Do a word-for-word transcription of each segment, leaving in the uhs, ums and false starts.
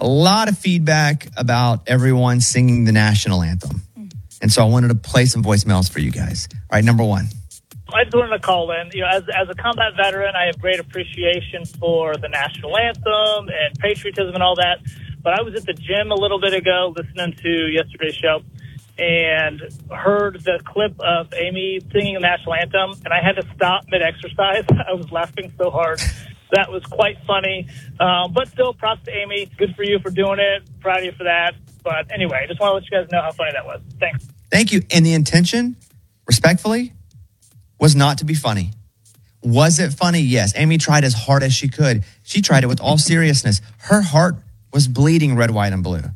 a lot of feedback about everyone singing the national anthem. And so I wanted to play some voicemails for you guys. All right, number one. I just wanted to call in. You know, as as a combat veteran, I have great appreciation for the national anthem and patriotism and all that. But I was at the gym a little bit ago listening to yesterday's show and heard the clip of Amy singing the national anthem, and I had to stop mid-exercise. I was laughing so hard. That was quite funny. Um, but still, props to Amy. Good for you for doing it. Proud of you for that. But anyway, I just want to let you guys know how funny that was. Thanks. Thank you. And the intention, respectfully, was not to be funny. Was it funny? Yes. Amy tried as hard as she could. She tried it with all seriousness. Her heart was bleeding red, white, and blue.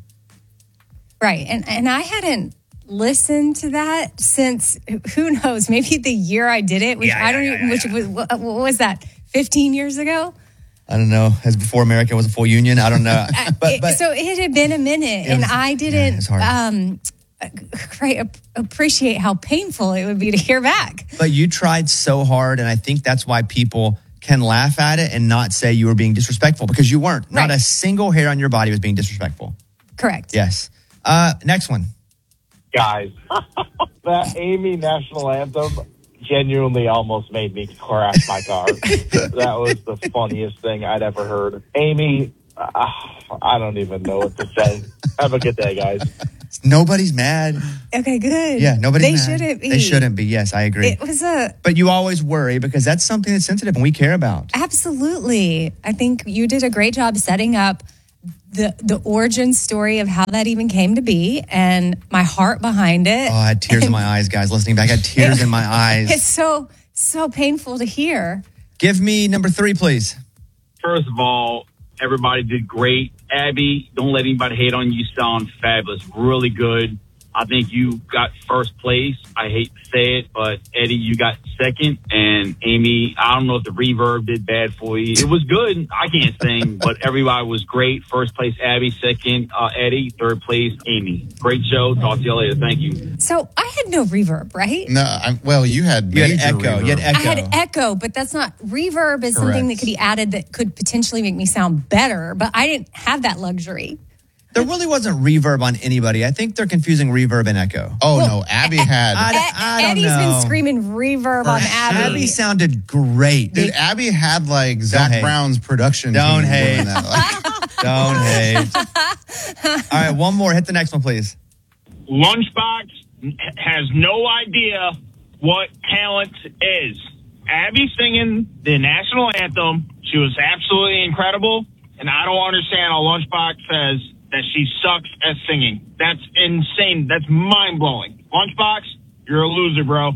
Right. And and I hadn't listened to that since, who knows, maybe the year I did it, which Yeah, I don't yeah, even, yeah, which yeah. was, what, what was that, fifteen years ago? I don't know. As before America was a full union. I don't know. But, but so it had been a minute, and was- I yeah, didn't it's hard. um, great, appreciate how painful it would be to hear back. But you tried so hard, and I think that's why people can laugh at it and not say you were being disrespectful, because you weren't. Not Right. a single hair on your body was being disrespectful. Correct. Yes. Uh, next one. Guys, that Amy national anthem genuinely almost made me crash my car. That was the funniest thing I'd ever heard. Amy, uh, I don't even know what to say. Have a good day, guys. Nobody's mad. Okay, good. Yeah, nobody's They mad. shouldn't be. They shouldn't be. Yes, I agree. It was a... But you always worry because that's something that's sensitive and we care about. Absolutely. I think you did a great job setting up the the origin story of how that even came to be and my heart behind it. Oh, I had tears in my eyes, guys. Listening back, I had tears in my eyes. It's so, so painful to hear. Give me number three, please. First of all, everybody did great. Abby, don't let anybody hate on you. You sound fabulous. Really good. I think you got first place. I hate to say it, but Eddie, you got second. And Amy, I don't know if the reverb did bad for you. It was good. I can't sing, but everybody was great. First place, Abby. Second, uh, Eddie. Third place, Amy. Great show. Talk to you later. Thank you. So I had no reverb, right? No, I, well, you had You had major echo. reverb. You had echo. I had echo, but that's not reverb is something that Correct. could be added that could potentially make me sound better, but I didn't have that luxury. There really wasn't reverb on anybody. I think they're confusing reverb and echo. Oh, Well, no, Abby had... I- Ed- I don't Eddie's know. been screaming reverb on Abby. Abby sounded great. Dude, Abby had like Zach hate. Brown's production Don't team hate. doing that. Like, Don't hate. All right, one more. Hit the next one, please. Lunchbox has no idea what talent is. Abby singing the national anthem, she was absolutely incredible, and I don't understand how Lunchbox says that she sucks at singing. That's insane. That's mind-blowing. Lunchbox, you're a loser, bro.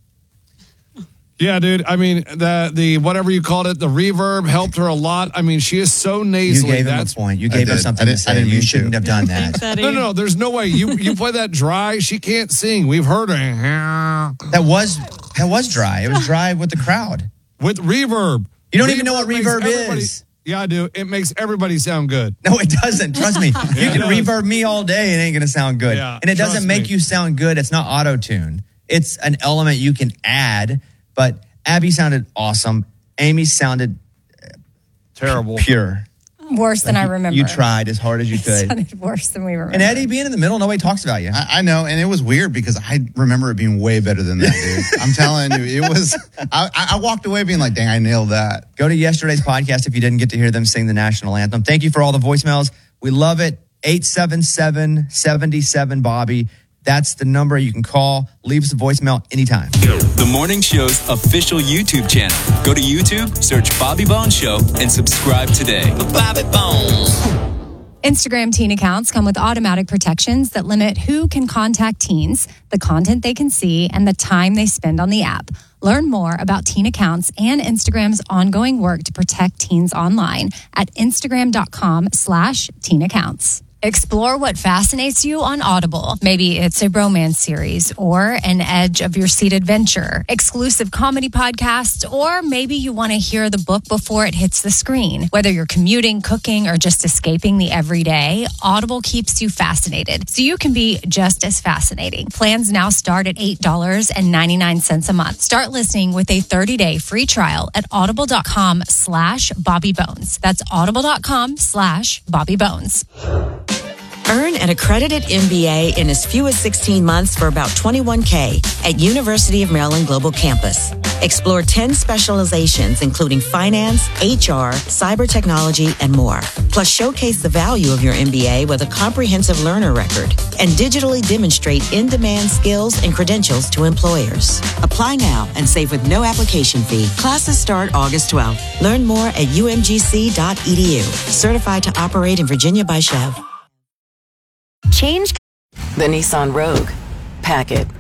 Yeah, dude. I mean, the the whatever you called it, the reverb helped her a lot. I mean, she is so You nasally. gave him That's a point. You I gave him did. something I to didn't- say. I didn't You mean shouldn't to. have done that. no, no, no. There's no way you you play that dry. She can't sing. We've heard her That was that was dry. It was dry with the crowd. with reverb. You don't even know what makes reverb everybody- is. Yeah, I do. It makes everybody sound good. No, it doesn't. Trust me. You it can does. reverb me all day. It ain't going to sound good. Yeah, and it trust doesn't make me. you sound good. It's not auto-tune. It's an element you can add. But Abby sounded awesome. Amy sounded Terrible. pure. Worse than I remember. You tried as hard as you It could. sounded worse than we remember. And Eddie being in the middle, nobody talks about you. I, I know, and it was weird because I remember it being way better than that, dude. I'm telling you, it was... I, I walked away being like, dang, I nailed that. Go to yesterday's podcast if you didn't get to hear them sing the national anthem. Thank you for all the voicemails. We love it. eight seven seven, seven seven, Bobby. That's the number you can call. Leave us a voicemail anytime. The morning show's official YouTube channel. Go to YouTube, search Bobby Bones Show, and subscribe today. Bobby Bones. Instagram teen accounts come with automatic protections that limit who can contact teens, the content they can see, and the time they spend on the app. Learn more about teen accounts and Instagram's ongoing work to protect teens online at instagram.com slash teen accounts. Explore what fascinates you on Audible. Maybe it's a romance series or an edge of your seat adventure, exclusive comedy podcasts, or maybe you want to hear the book before it hits the screen. Whether you're commuting, cooking, or just escaping the everyday, Audible keeps you fascinated, so you can be just as fascinating. Plans now start at eight dollars and ninety-nine cents a month. Start listening with a thirty-day free trial at audible.com slash Bobby Bones. That's audible.com slash Bobby Bones. Earn an accredited M B A in as few as sixteen months for about twenty-one K at University of Maryland Global Campus. Explore ten specializations, including finance, H R, cyber technology, and more. Plus, showcase the value of your M B A with a comprehensive learner record and digitally demonstrate in-demand skills and credentials to employers. Apply now and save with no application fee. Classes start August twelfth. Learn more at u m g c dot e d u. Certified to operate in Virginia by Chev. Change the Nissan Rogue. Pack it.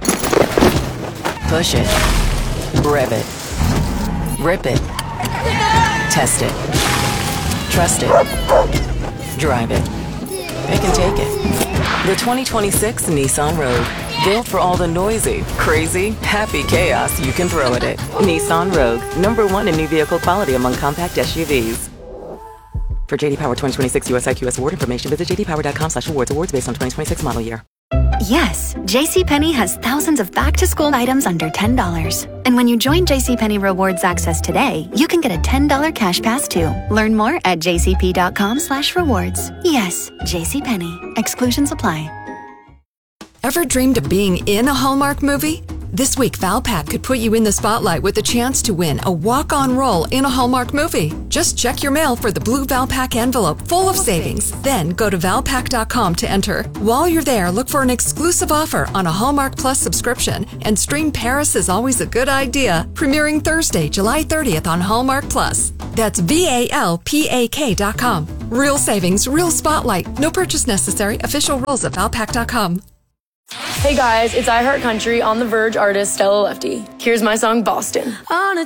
Push it. Rev it. Rip it. Test it. Trust it. Drive it. It can take it. The twenty twenty-six Nissan Rogue. Built for all the noisy, crazy, happy chaos you can throw at it. Nissan Rogue. Number one in new vehicle quality among compact S U Vs. For J D Power twenty twenty-six U S I Q S award information, visit j d power dot com slash awards. Awards based on twenty twenty-six model year. Yes, JCPenney has thousands of back-to-school items under ten dollars. And when you join JCPenney Rewards Access today, you can get a ten dollars cash pass too. Learn more at j c p dot com slash rewards. Yes, JCPenney. Exclusions apply. Ever dreamed of being in a Hallmark movie? This week, Valpak could put you in the spotlight with a chance to win a walk-on role in a Hallmark movie. Just check your mail for the blue Valpak envelope full of savings. Then go to valpak dot com to enter. While you're there, look for an exclusive offer on a Hallmark Plus subscription and stream Paris is Always a Good Idea, premiering Thursday, July thirtieth on Hallmark Plus. That's V A L P A K dot com. Real savings, real spotlight. No purchase necessary. Official rules at valpak dot com. Hey guys, it's I Heart Country on the Verge artist Stella Lefty. Here's my song Boston. On a